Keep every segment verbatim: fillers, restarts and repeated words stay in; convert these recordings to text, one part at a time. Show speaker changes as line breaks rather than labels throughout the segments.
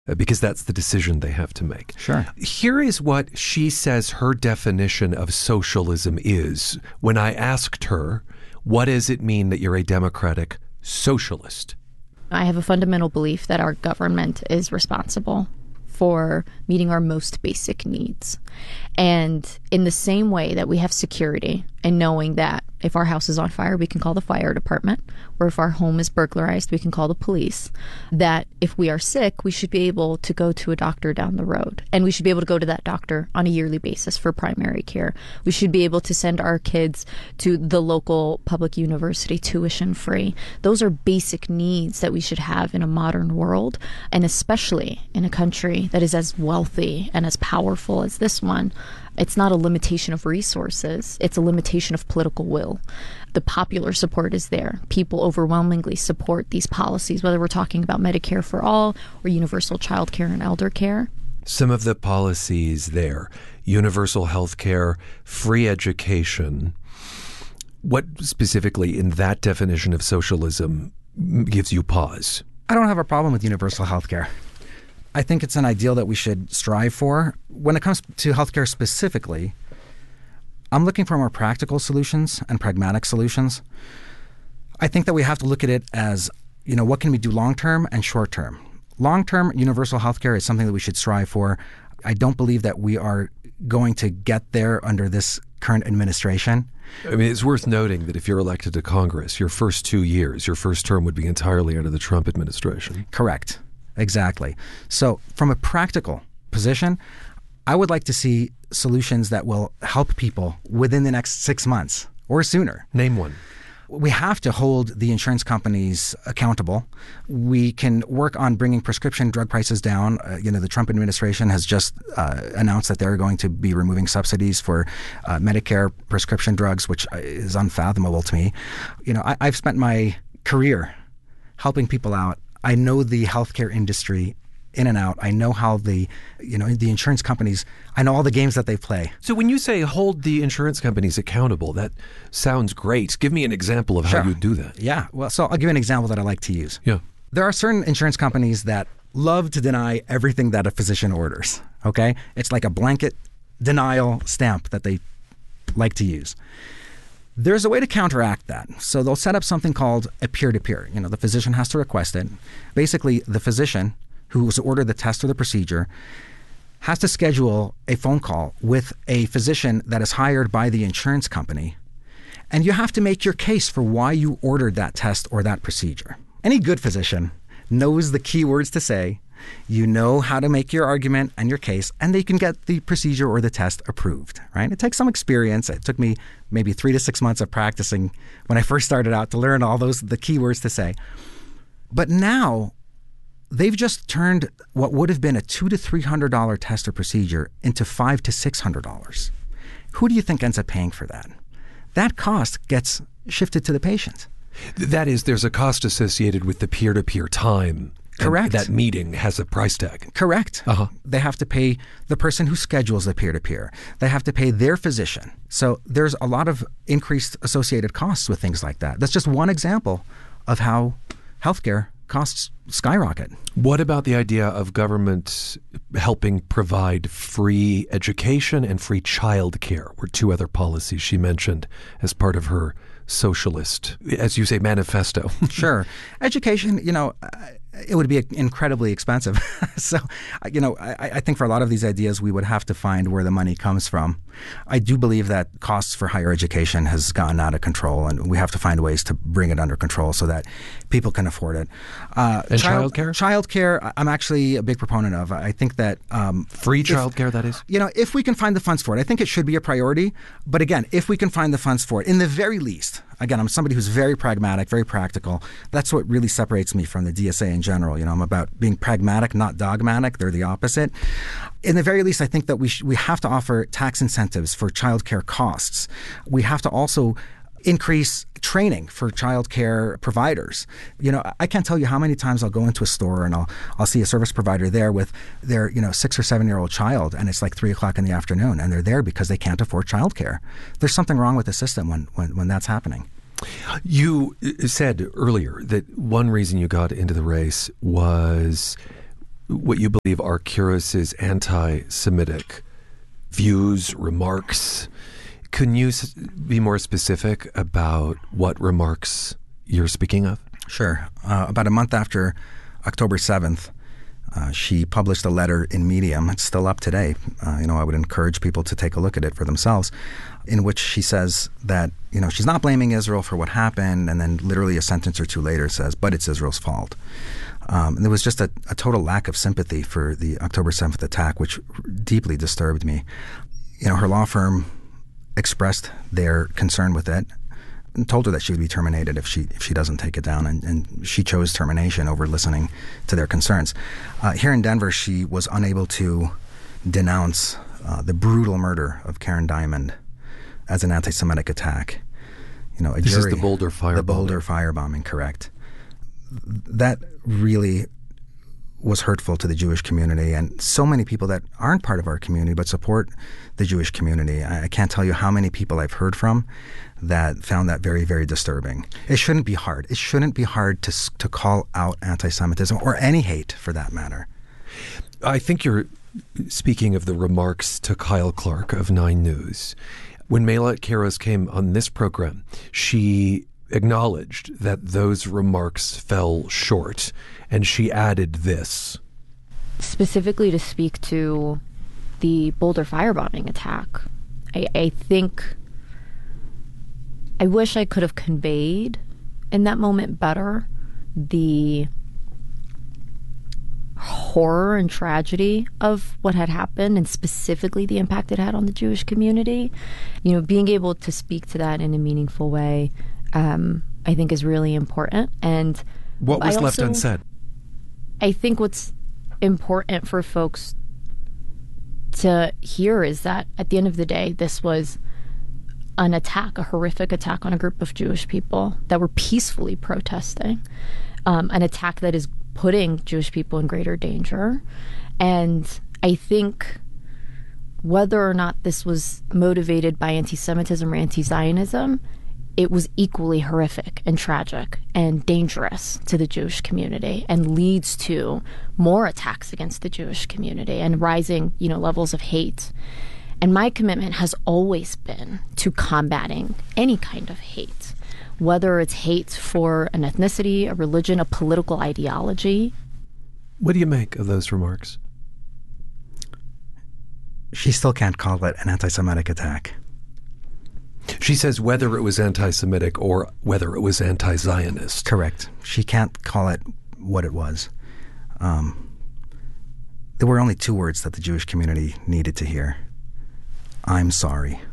uh, because that's the decision they have to make.
Sure.
Here is what she says her definition of socialism is. When I asked her, what does it mean that you're a democratic socialist?
I have a fundamental belief that our government is responsible for meeting our most basic needs. And in the same way that we have security and knowing that if our house is on fire, we can call the fire department, or if our home is burglarized, we can call the police, that if we are sick, we should be able to go to a doctor down the road. And we should be able to go to that doctor on a yearly basis for primary care. We should be able to send our kids to the local public university tuition free. Those are basic needs that we should have in a modern world, and especially in a country that is as wealthy and as powerful as this one. It's not a limitation of resources. It's a limitation of political will. The popular support is there. People overwhelmingly support these policies, whether we're talking about Medicare for all or universal child care and elder care.
Some of the policies there, universal health care, free education. What specifically in that definition of socialism gives you pause?
I don't have a problem with universal health care. I think it's an ideal that we should strive for. When it comes to healthcare specifically, I'm looking for more practical solutions and pragmatic solutions. I think that we have to look at it as, you know, what can we do long-term and short-term? Long-term, universal healthcare is something that we should strive for. I don't believe that we are going to get there under this current administration.
I mean, it's worth noting that if you're elected to Congress, your first two years, your first term would be entirely under the Trump administration.
Correct. Exactly. So from a practical position, I would like to see solutions that will help people within the next six months or sooner.
Name one.
We have to hold the insurance companies accountable. We can work on bringing prescription drug prices down. Uh, you know, the Trump administration has just uh, announced that they're going to be removing subsidies for uh, Medicare prescription drugs, which is unfathomable to me. You know, I, I've spent my career helping people out. I know the healthcare industry in and out. I know how the, you know, the insurance companies, I know all the games that they play.
So when you say hold the insurance companies accountable, that sounds great. Give me an example of
Sure.
how you do that.
Yeah. Well, so I'll give you an example that I like to use.
Yeah.
There are certain insurance companies that love to deny everything that a physician orders. Okay. It's like a blanket denial stamp that they like to use. There's a way to counteract that. So they'll set up something called a peer-to-peer. You know, the physician has to request it. Basically, the physician who's ordered the test or the procedure has to schedule a phone call with a physician that is hired by the insurance company. And you have to make your case for why you ordered that test or that procedure. Any good physician knows the key words to say. You know how to make your argument and your case, and they can get the procedure or the test approved, right? It takes some experience. It took me maybe three to six months of practicing when I first started out to learn all those, the key words to say. But now they've just turned what would have been a two to three hundred dollar test or procedure into five to six hundred dollars. Who do you think ends up paying for that? That cost gets shifted to the patient.
That is, there's a cost associated with the peer-to-peer time.
Correct.
That meeting has a price tag.
Correct.
Uh-huh.
They have to pay the person who schedules the peer-to-peer. They have to pay their physician. So there's a lot of increased associated costs with things like that. That's just one example of how healthcare costs skyrocket.
What about the idea of government helping provide free education and free child care were two other policies she mentioned as part of her socialist, as you say, manifesto.
Sure. Education, you know, it would be incredibly expensive. So, you know, I, I think for a lot of these ideas, we would have to find where the money comes from. I do believe that costs for higher education has gotten out of control, and we have to find ways to bring it under control so that people can afford it.
Uh, and child care?
Child care, I'm actually a big proponent of. I think that... Um,
Free child care, that is?
You know, if we can find the funds for it, I think it should be a priority. But again, if we can find the funds for it, in the very least, again, I'm somebody who's very pragmatic, very practical. That's what really separates me from the D S A in general. You know, I'm about being pragmatic, not dogmatic. They're the opposite. In the very least, I think that we sh- we have to offer tax incentives for childcare costs. We have to also increase training for childcare providers. You know, I can't tell you how many times I'll go into a store and I'll I'll see a service provider there with their, you know, six or seven year old child, and it's like three o'clock in the afternoon, and they're there because they can't afford childcare. There's something wrong with the system when when, when that's happening.
You said earlier that one reason you got into the race was what you believe are Kirous's anti-Semitic views, remarks. Can you s- be more specific about what remarks you're speaking of?
Sure. Uh, about a month after October seventh, uh, she published a letter in Medium. It's still up today. Uh, you know, I would encourage people to take a look at it for themselves, in which she says that, you know, she's not blaming Israel for what happened, and then literally a sentence or two later says, but it's Israel's fault. Um, and there was just a, a total lack of sympathy for the October seventh attack, which deeply disturbed me. You know, her law firm expressed their concern with it and told her that she would be terminated if she if she doesn't take it down, and, and she chose termination over listening to their concerns. Uh, here in Denver, she was unable to denounce uh, the brutal murder of Karen Diamond as an anti-Semitic attack. You know, a
This
jury,
is the Boulder firebombing.
The Boulder firebombing, correct. That really was hurtful to the Jewish community and so many people that aren't part of our community but support the Jewish community. I, I can't tell you how many people I've heard from that found that very, very disturbing. It shouldn't be hard. It shouldn't be hard to to call out anti-Semitism or any hate for that matter.
I think you're speaking of the remarks to Kyle Clark of Nine News. When Meilat Kirous came on this program, she acknowledged that those remarks fell short, and she added this.
Specifically to speak to the Boulder firebombing attack, I, I think I wish I could have conveyed in that moment better the horror and tragedy of what had happened, and specifically the impact it had on the Jewish community. You know, being able to speak to that in a meaningful way, um, I think is really important. And
what was
I
left
also,
unsaid?
I think what's important for folks to hear is that at the end of the day, this was an attack, a horrific attack on a group of Jewish people that were peacefully protesting, um, an attack that is putting Jewish people in greater danger. And I think whether or not this was motivated by anti-Semitism or anti-Zionism, it was equally horrific and tragic and dangerous to the Jewish community and leads to more attacks against the Jewish community and rising, you know, levels of hate. And my commitment has always been to combating any kind of hate, whether it's hate for an ethnicity, a religion, a political ideology.
What do you make of those remarks?
She still can't call it an anti-Semitic attack.
She says whether it was anti-Semitic or whether it was anti-Zionist.
Correct. She can't call it what it was. Um, there were only two words that the Jewish community needed to hear. I'm sorry.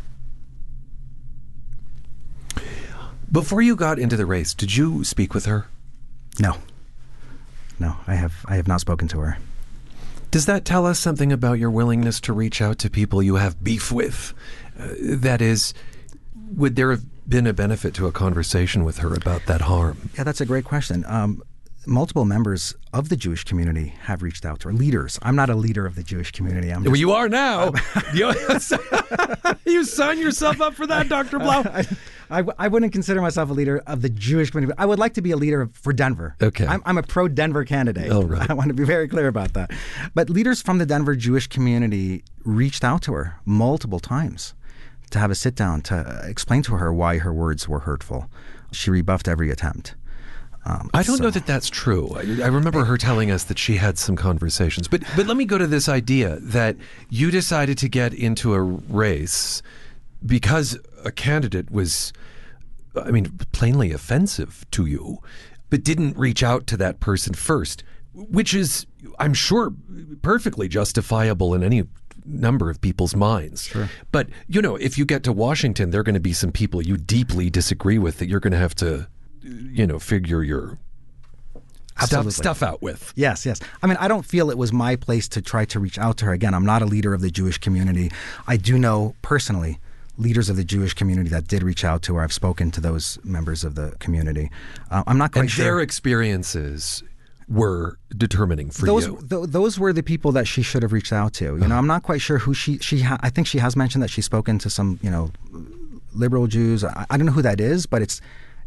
Before you got into the race, did you speak with her?
No. No, I have I have not spoken to her.
Does that tell us something about your willingness to reach out to people you have beef with? Uh, that is, would there have been a benefit to a conversation with her about that harm?
Yeah, that's a great question. Um, multiple members of the Jewish community have reached out to her. Leaders. I'm not a leader of the Jewish community. I'm just,
well, you are now. you, you sign yourself up for that, Doctor Blau.
I, I, I wouldn't consider myself a leader of the Jewish community. But I would like to be a leader of, for Denver.
Okay.
I'm, I'm a pro-Denver candidate.
Oh, right.
I want to be very clear about that. But leaders from the Denver Jewish community reached out to her multiple times to have a sit-down, to explain to her why her words were hurtful. She rebuffed every attempt. Um,
I don't
so.
know that that's true. I, I remember her telling us that she had some conversations. But but let me go to this idea that you decided to get into a race because a candidate was, I mean, plainly offensive to you, but didn't reach out to that person first, which is, I'm sure, perfectly justifiable in any number of people's minds.
Sure.
But, you know, if you get to Washington, there are going to be some people you deeply disagree with that you're going to have to, you know, figure your stuff, stuff out with.
Yes, yes. I mean, I don't feel it was my place to try to reach out to her. Again, I'm not a leader of the Jewish community. I do know personally leaders of the Jewish community that did reach out to her. I've spoken to those members of the community. Uh, I'm not quite
and
sure.
Their experiences were determining for
those,
you.
Th- those were the people that she should have reached out to. You know, uh-huh. I'm not quite sure who she, she ha- I think she has mentioned that she's spoken to some, you know, liberal Jews. I, I don't know who that is, but it's,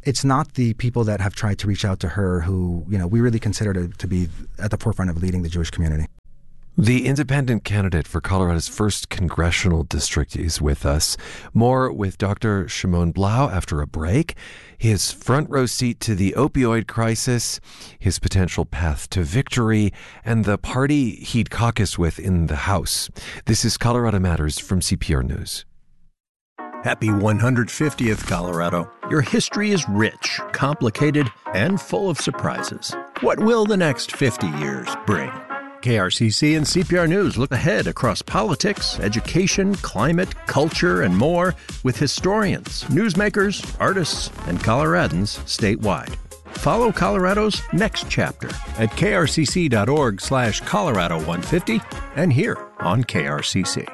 it's not the people that have tried to reach out to her who, you know, we really consider to, to be at the forefront of leading the Jewish community.
The independent candidate for Colorado's first congressional district is with us. More with Doctor Shimon Blau after a break. His front row seat to the opioid crisis, his potential path to victory, and the party he'd caucus with in the House. This is Colorado Matters from C P R News.
Happy one hundred fiftieth, Colorado. Your history is rich, complicated, and full of surprises. What will the next fifty years bring? K R C C and C P R News look ahead across politics, education, climate, culture, and more with historians, newsmakers, artists, and Coloradans statewide. Follow Colorado's next chapter at krcc.org slash Colorado 150 and here on K R C C.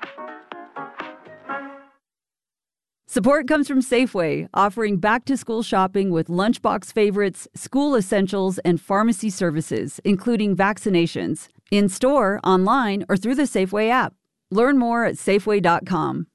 Support comes from Safeway, offering back-to-school shopping with lunchbox favorites, school essentials, and pharmacy services, including vaccinations, in-store, online, or through the Safeway app. Learn more at Safeway dot com.